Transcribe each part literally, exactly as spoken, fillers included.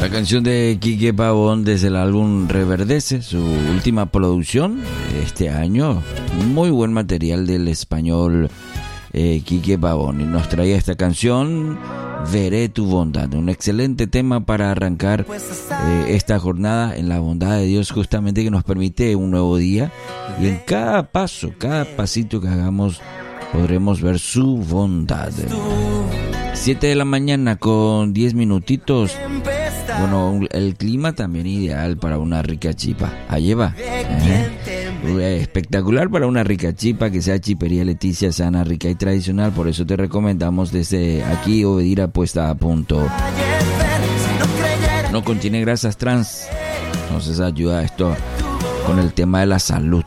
La canción de Quique Pavón desde el álbum Reverdece, su última producción este año. Muy buen material del español eh, Quique Pavón. Y nos traía esta canción, Veré tu bondad. Un excelente tema para arrancar eh, esta jornada en la bondad de Dios, justamente que nos permite un nuevo día. Y en cada paso, cada pasito que hagamos, podremos ver su bondad. siete de la mañana con diez minutitos. Bueno, el clima también ideal para una rica chipa. Allí va. ¿Eh? Espectacular para una rica chipa, que sea chipería Leticia, sana, rica y tradicional. Por eso te recomendamos desde aquí Obedira puesta a punto. No contiene grasas trans. Entonces ayuda esto con el tema de la salud.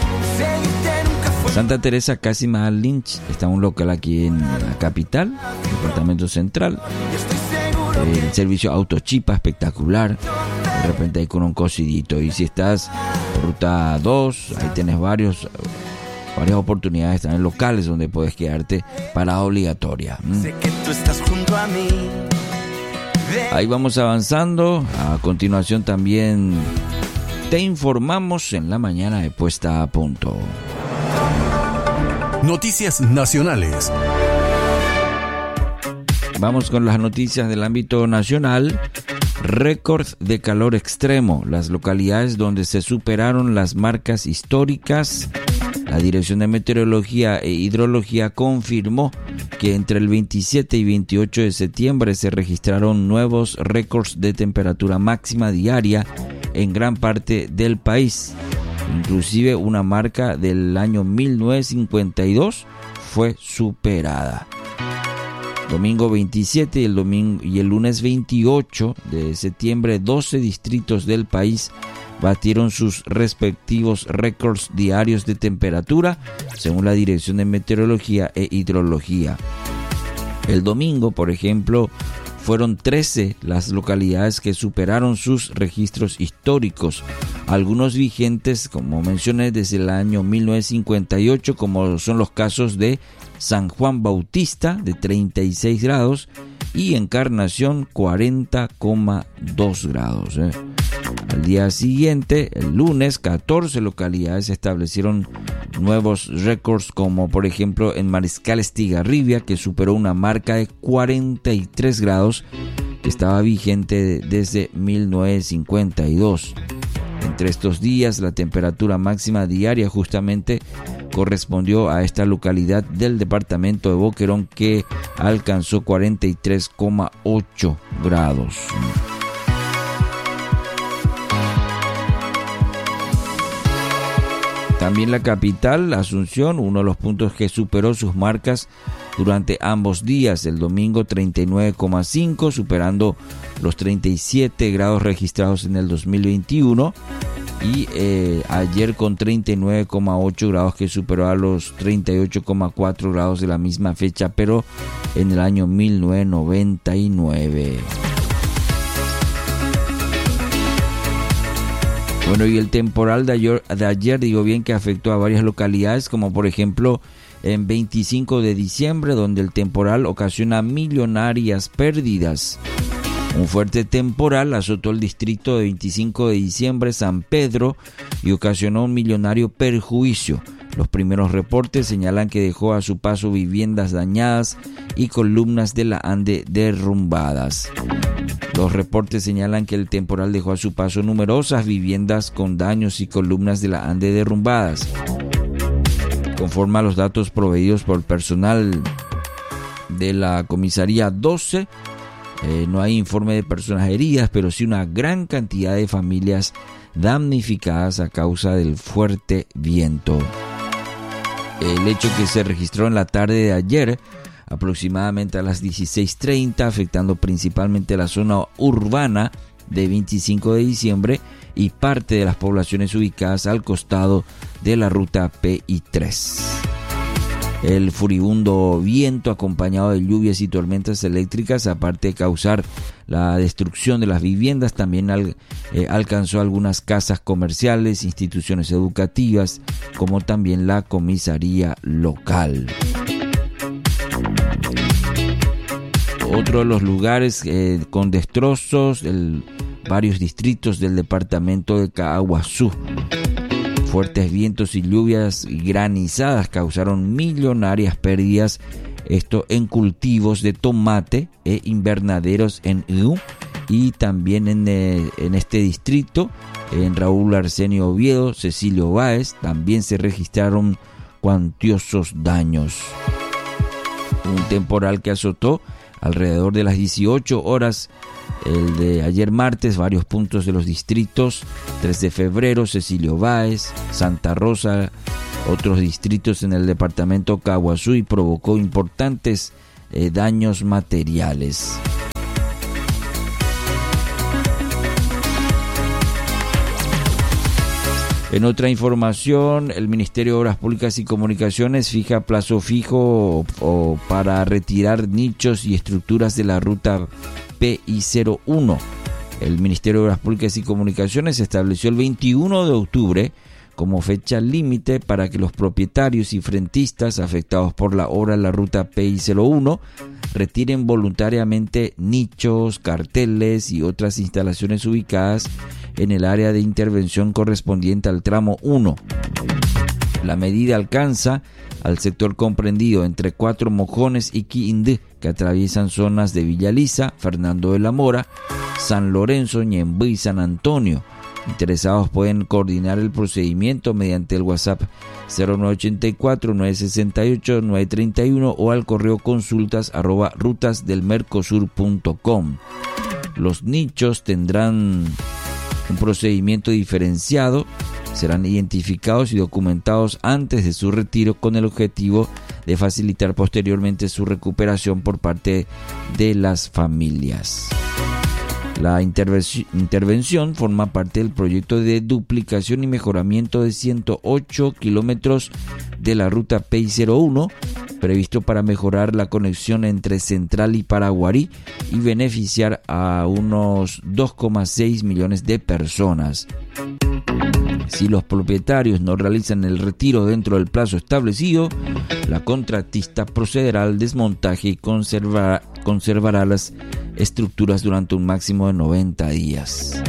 Santa Teresa Cásima Lynch está un local aquí en la capital, departamento central. El servicio autochipa espectacular. De repente hay con un cocidito. Y si estás por ruta dos, ahí tienes varios varias oportunidades también locales donde puedes quedarte parada obligatoria. ¿Mm? Sé que tú estás junto a mí. Ahí vamos avanzando. A continuación también te informamos en la mañana de Puesta a Punto. Noticias nacionales. Vamos con las noticias del ámbito nacional. Récord de calor extremo. Las localidades donde se superaron las marcas históricas. La Dirección de Meteorología e Hidrología confirmó que entre el veintisiete y veintiocho de septiembre se registraron nuevos récords de temperatura máxima diaria en gran parte del país. Inclusive una marca del año mil novecientos cincuenta y dos fue superada. Domingo veintisiete y el, domingo, y el lunes veintiocho de septiembre, doce distritos del país batieron sus respectivos récords diarios de temperatura, según la Dirección de Meteorología e Hidrología. El domingo, por ejemplo, fueron trece las localidades que superaron sus registros históricos, algunos vigentes, como mencioné, desde el año mil novecientos cincuenta y ocho, como son los casos de San Juan Bautista, de treinta y seis grados, y Encarnación, cuarenta coma dos grados. ¿eh? Al día siguiente, el lunes, catorce localidades establecieron nuevos récords, como por ejemplo en Mariscal Estigarribia, que superó una marca de cuarenta y tres grados que estaba vigente desde mil novecientos cincuenta y dos. Entre estos días, la temperatura máxima diaria justamente correspondió a esta localidad del departamento de Boquerón, que alcanzó cuarenta y tres coma ocho grados. También la capital, Asunción, uno de los puntos que superó sus marcas durante ambos días. El domingo treinta y nueve coma cinco, superando los treinta y siete grados registrados en el dos mil veintiuno. Y eh, ayer con treinta y nueve coma ocho grados, que superó a los treinta y ocho coma cuatro grados de la misma fecha, pero en el año mil novecientos noventa y nueve. Bueno, y el temporal de ayer, de ayer, digo bien, que afectó a varias localidades, como por ejemplo en veinticinco de diciembre, donde el temporal ocasiona millonarias pérdidas. Un fuerte temporal azotó el distrito de veinticinco de diciembre, San Pedro, y ocasionó un millonario perjuicio. Los primeros reportes señalan que dejó a su paso viviendas dañadas y columnas de la ande derrumbadas. Los reportes señalan que el temporal dejó a su paso numerosas viviendas con daños y columnas de la ande derrumbadas. Conforme a los datos proveídos por el personal de la comisaría doce, eh, no hay informe de personas heridas, pero sí una gran cantidad de familias damnificadas a causa del fuerte viento. El hecho que se registró en la tarde de ayer, aproximadamente a las dieciséis treinta, afectando principalmente la zona urbana de veinticinco de diciembre y parte de las poblaciones ubicadas al costado de la ruta P I tres. El furibundo viento, acompañado de lluvias y tormentas eléctricas, aparte de causar la destrucción de las viviendas, también al, eh, alcanzó algunas casas comerciales, instituciones educativas, como también la comisaría local. Otro de los lugares eh, con destrozos, el, varios distritos del departamento de Caaguazú. Fuertes vientos y lluvias granizadas causaron millonarias pérdidas, esto en cultivos de tomate e invernaderos en Iu y también en, eh, en este distrito, en Raúl Arsenio Oviedo, Cecilio Báez, también se registraron cuantiosos daños. Un temporal que azotó alrededor de las dieciocho horas el de ayer martes varios puntos de los distritos tres de febrero, Cecilio Báez, Santa Rosa, otros distritos en el departamento Caaguazú y provocó importantes eh, daños materiales. En otra información, el Ministerio de Obras Públicas y Comunicaciones fija plazo fijo o, o para retirar nichos y estructuras de la ruta P I cero uno. El Ministerio de Obras Públicas y Comunicaciones estableció el veintiuno de octubre como fecha límite para que los propietarios y frentistas afectados por la obra de la ruta P I cero uno retiren voluntariamente nichos, carteles y otras instalaciones ubicadas en el área de intervención correspondiente al tramo uno. La medida alcanza al sector comprendido entre Cuatro Mojones y Quindé, que atraviesan zonas de Villa Lisa, Fernando de la Mora, San Lorenzo, Ñemby y San Antonio. Interesados pueden coordinar el procedimiento mediante el WhatsApp cero nueve ochenta y cuatro, nueve sesenta y ocho, nueve treinta y uno o al correo consultas arroba rutas del mercosur punto com. Los nichos tendrán un procedimiento diferenciado, serán identificados y documentados antes de su retiro con el objetivo de facilitar posteriormente su recuperación por parte de las familias. La intervenci- intervención forma parte del proyecto de duplicación y mejoramiento de ciento ocho kilómetros de la ruta P I cero uno, previsto para mejorar la conexión entre Central y Paraguarí y beneficiar a unos dos coma seis millones de personas. Si los propietarios no realizan el retiro dentro del plazo establecido, la contratista procederá al desmontaje y conservará, conservará las estructuras durante un máximo de noventa días.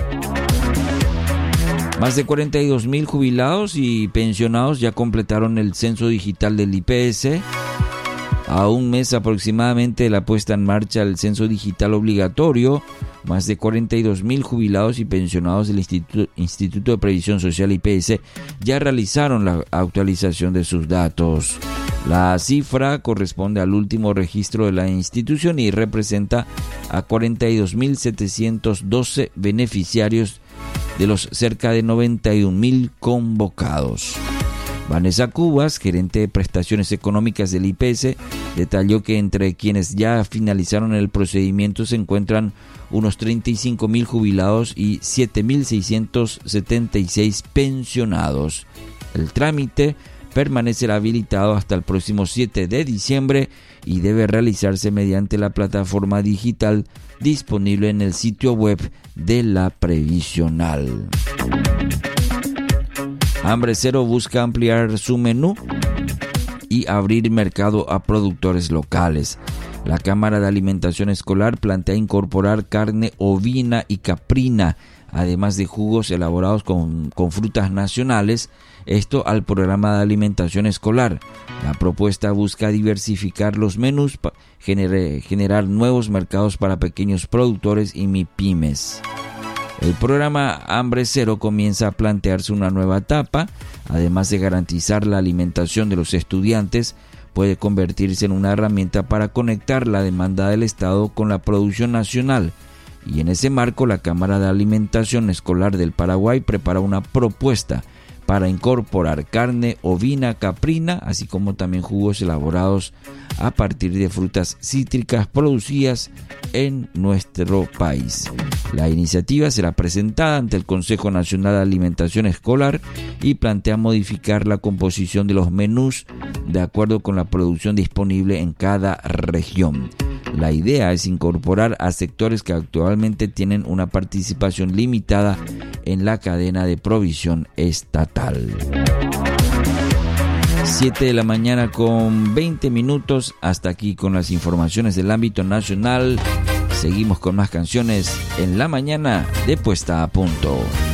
Más de cuarenta y dos mil jubilados y pensionados ya completaron el censo digital del I P S. A un mes aproximadamente de la puesta en marcha del censo digital obligatorio, más de cuarenta y dos mil jubilados y pensionados del Instituto, Instituto de Previsión Social I P S ya realizaron la actualización de sus datos. La cifra corresponde al último registro de la institución y representa a cuarenta y dos mil setecientos doce beneficiarios de los cerca de noventa y un mil convocados. Vanessa Cubas, gerente de prestaciones económicas del I P S, detalló que entre quienes ya finalizaron el procedimiento se encuentran unos treinta y cinco mil jubilados y siete mil seiscientos setenta y seis pensionados. El trámite permanecerá habilitado hasta el próximo siete de diciembre y debe realizarse mediante la plataforma digital disponible en el sitio web de la previsional. Hambre Cero busca ampliar su menú y abrir mercado a productores locales. La Cámara de Alimentación Escolar plantea incorporar carne ovina y caprina, además de jugos elaborados con, con frutas nacionales, esto al programa de alimentación escolar. La propuesta busca diversificar los menús, gener, generar nuevos mercados para pequeños productores y MIPYMES. El programa Hambre Cero comienza a plantearse una nueva etapa. Además de garantizar la alimentación de los estudiantes, puede convertirse en una herramienta para conectar la demanda del Estado con la producción nacional. Y en ese marco, la Cámara de Alimentación Escolar del Paraguay prepara una propuesta para incorporar carne ovina caprina, así como también jugos elaborados a partir de frutas cítricas producidas en nuestro país. La iniciativa será presentada ante el Consejo Nacional de Alimentación Escolar y plantea modificar la composición de los menús de acuerdo con la producción disponible en cada región. La idea es incorporar a sectores que actualmente tienen una participación limitada en la cadena de provisión estatal. siete de la mañana con veinte minutos. Hasta aquí con las informaciones del ámbito nacional. Seguimos con más canciones en la mañana de Puesta a Punto.